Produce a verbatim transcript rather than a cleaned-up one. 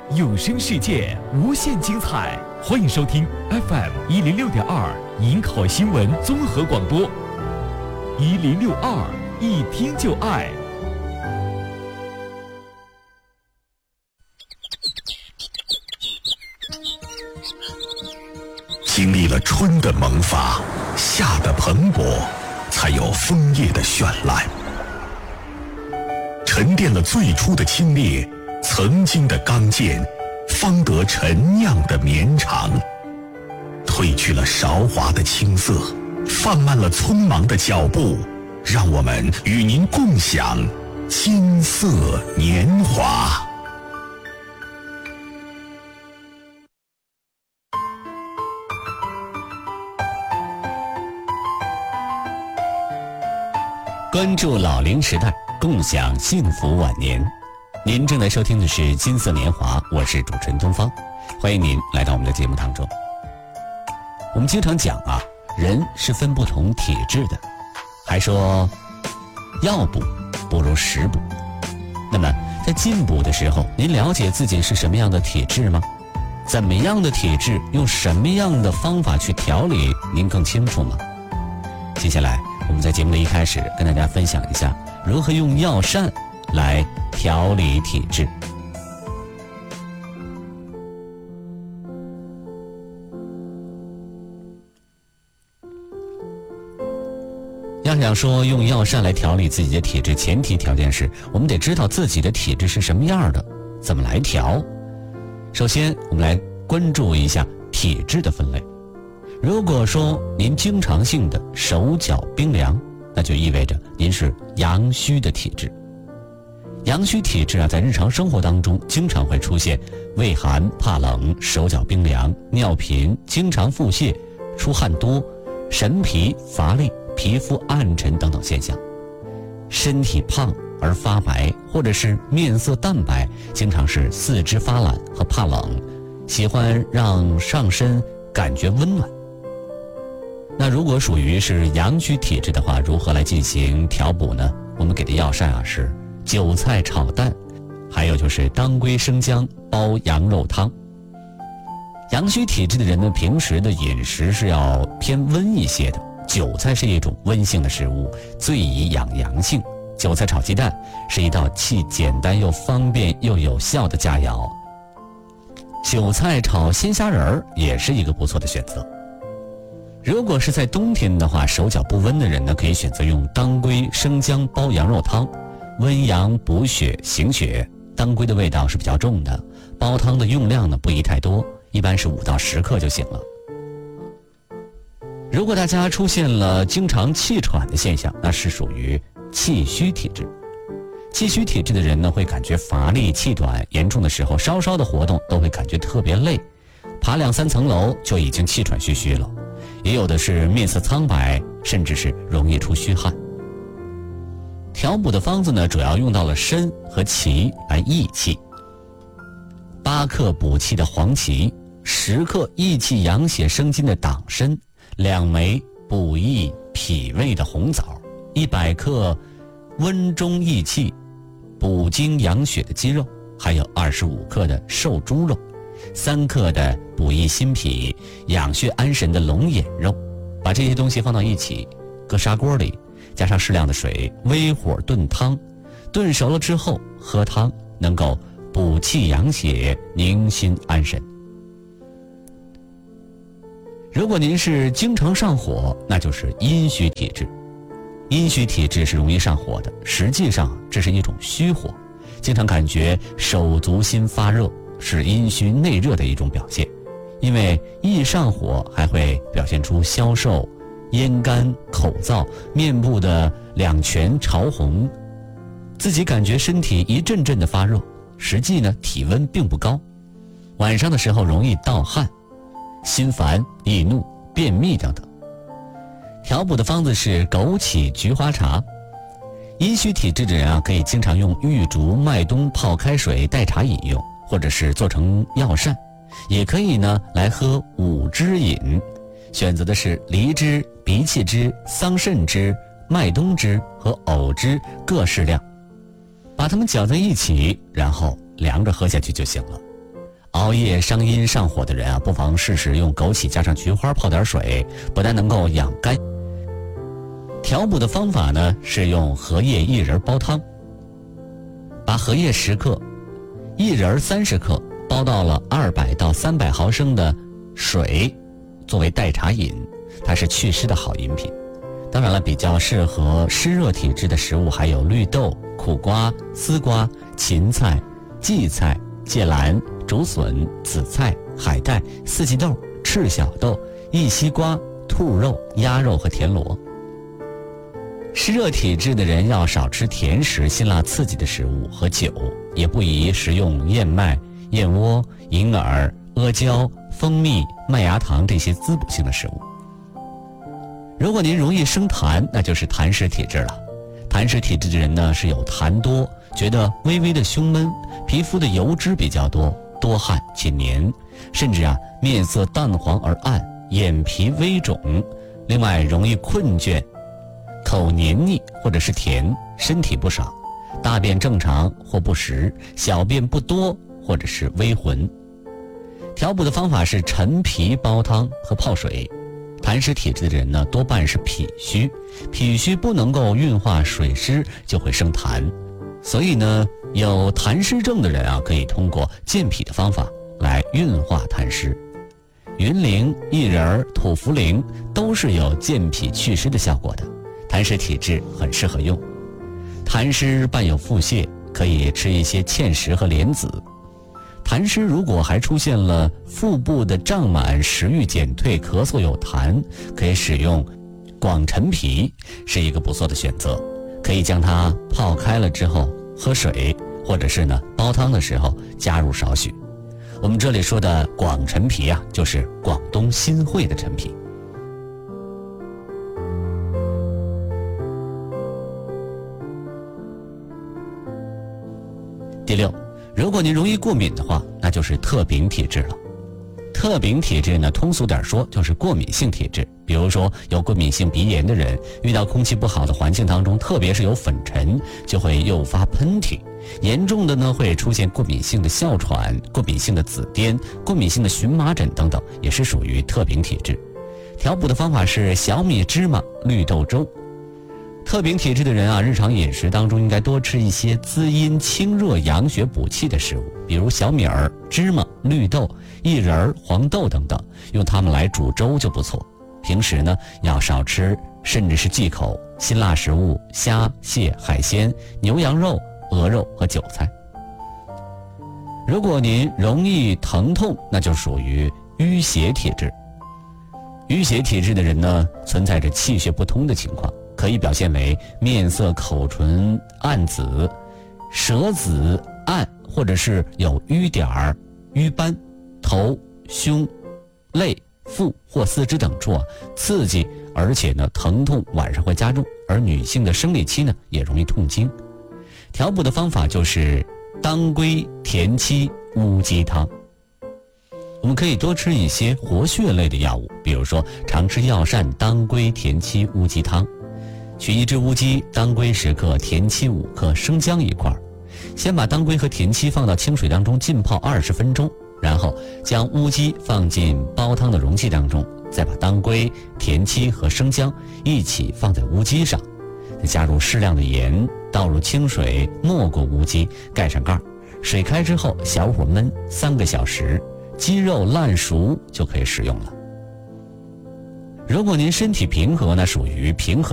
有声世界无限精彩，欢迎收听 F M 一零六点二营口新闻综合广播，一零六二一听就爱。 经历了春的萌发，夏的蓬勃，才有枫叶的绚烂。沉淀了最初的清冽，曾经的刚健，方得陈酿的绵长。褪去了韶华的青涩，放慢了匆忙的脚步，让我们与您共享金色年华。 关注老龄时代，共享幸福晚年。您正在收听的是金色年华，我是主持人东方，欢迎您来到我们的节目当中。我们经常讲啊，人是分不同体质的，还说药补不如食补。那么在进补的时候，您了解自己是什么样的体质吗？怎么样的体质用什么样的方法去调理，您更清楚吗？接下来我们在节目的一开始跟大家分享一下如何用药膳来调理体质。要想说用药膳来调理自己的体质，前提条件是我们得知道自己的体质是什么样的，怎么来调。首先我们来关注一下体质的分类。如果说您经常性的手脚冰凉，那就意味着您是阳虚的体质。阳虚体质啊，在日常生活当中经常会出现畏寒怕冷、手脚冰凉、尿频、经常腹泻、出汗多、神疲乏力、皮肤暗沉等等现象。身体胖而发白，或者是面色淡白，经常是四肢发懒和怕冷，喜欢让上身感觉温暖。那如果属于是阳虚体质的话，如何来进行调补呢？我们给的药膳啊是韭菜炒蛋，还有就是当归生姜煲羊肉汤。阳虚体质的人呢，平时的饮食是要偏温一些的，韭菜是一种温性的食物，最宜养阳性。韭菜炒鸡蛋是一道既简单又方便又有效的佳肴。韭菜炒鲜虾仁儿也是一个不错的选择。如果是在冬天的话，手脚不温的人呢，可以选择用当归生姜煲羊肉汤，温阳补血行血。当归的味道是比较重的，煲汤的用量呢不宜太多，一般是五到十克就行了。如果大家出现了经常气喘的现象，那是属于气虚体质。气虚体质的人呢，会感觉乏力、气短，严重的时候稍稍的活动都会感觉特别累，爬两三层楼就已经气喘吁吁了。也有的是面色苍白，甚至是容易出虚汗。调补的方子呢，主要用到了参和芪来益气。八克补气的黄芪，十克益气养血生津的党参，两枚补益脾胃的红枣，一百克温中益气、补精养血的鸡肉，还有二十五克的瘦猪肉，三克的补益心脾、养血安神的龙眼肉。把这些东西放到一起，搁砂锅里，加上适量的水，微火炖汤。炖熟了之后喝汤，能够补气养血，宁心安神。如果您是经常上火，那就是阴虚体质。阴虚体质是容易上火的，实际上这是一种虚火，经常感觉手足心发热，是阴虚内热的一种表现。因为易上火，还会表现出消瘦、咽干、口燥，面部的两颧潮红，自己感觉身体一阵阵的发热，实际呢体温并不高。晚上的时候容易盗汗、心烦、易怒、便秘等等。调补的方子是枸杞菊花茶。阴虚体质的人啊，可以经常用玉竹、麦冬泡开水代茶饮用，或者是做成药膳，也可以呢来喝五汁饮，选择的是梨汁、荸荠汁、桑葚汁、麦冬汁和藕汁各适量，把它们搅在一起，然后凉着喝下去就行了。 熬夜伤阴上火的人啊，不妨试试用枸杞加上菊花泡点水，不但能够养肝。调补的方法呢是用荷叶薏仁煲汤，把荷叶十克、薏仁三十克煲到了二百到三百毫升的水，作为代茶饮，它是祛湿的好饮品。当然了，比较适合湿热体质的食物还有绿豆、苦瓜、丝瓜、芹菜、荠菜、芥蓝、竹笋、紫菜、海带、四季豆、赤小豆、苋西瓜、兔肉、鸭肉和田螺。湿热体质的人要少吃甜食、辛辣刺激的食物和酒，也不宜食用燕麦、燕窝、银耳、阿胶、蜂蜜、麦芽糖这些滋补性的食物。如果您容易生痰，那就是痰湿体质了。痰湿体质的人呢，是有痰多，觉得微微的胸闷，皮肤的油脂比较多，多汗且黏，甚至啊面色淡黄而暗，眼皮微肿，另外容易困倦，口黏腻或者是甜，身体不爽，大便正常或不实，小便不多或者是微浑。调补的方法是陈皮煲汤和泡水。痰湿体质的人呢，多半是脾虚，脾虚不能够运化水湿，就会生痰。所以呢，有痰湿症的人啊，可以通过健脾的方法来运化痰湿。云苓、薏仁、土茯苓都是有健脾祛湿的效果的，痰湿体质很适合用。痰湿伴有腹泻，可以吃一些芡实和莲子。痰湿如果还出现了腹部的胀满、食欲减退、咳嗽有痰，可以使用广陈皮，是一个不错的选择。可以将它泡开了之后喝水，或者是呢煲汤的时候加入少许。我们这里说的广陈皮啊，就是广东新会的陈皮。第六，如果您容易过敏的话，那就是特禀体质了。特禀体质呢，通俗点说就是过敏性体质。比如说有过敏性鼻炎的人，遇到空气不好的环境当中，特别是有粉尘，就会诱发喷嚏。严重的呢，会出现过敏性的哮喘、过敏性的紫癜、过敏性的荨麻疹等等，也是属于特禀体质。调补的方法是小米芝麻绿豆粥。特禀体质的人啊，日常饮食当中应该多吃一些滋阴清热养血补气的食物，比如小米儿、芝麻、绿豆、薏仁、黄豆等等，用它们来煮粥就不错。平时呢，要少吃甚至是忌口辛辣食物，虾、蟹、海鲜、牛羊肉、鹅肉和韭菜。如果您容易疼痛，那就属于淤血体质。淤血体质的人呢，存在着气血不通的情况，可以表现为面色口唇暗紫、舌紫暗，或者是有瘀点儿、瘀斑，头、胸、肋、腹或四肢等处啊刺激，而且呢疼痛晚上会加重，而女性的生理期呢也容易痛经。调补的方法就是当归田七乌鸡汤。我们可以多吃一些活血类的药物，比如说常吃药膳当归田七乌鸡汤。取一只乌鸡，当归十克，田七五克，生姜一块。先把当归和田七放到清水当中浸泡二十分钟，然后将乌鸡放进煲汤的容器当中，再把当归、田七和生姜一起放在乌鸡上，再加入适量的盐，倒入清水，没过乌鸡，盖上盖，水开之后小火焖三个小时，鸡肉烂熟就可以食用了。如果您身体平和，那属于平和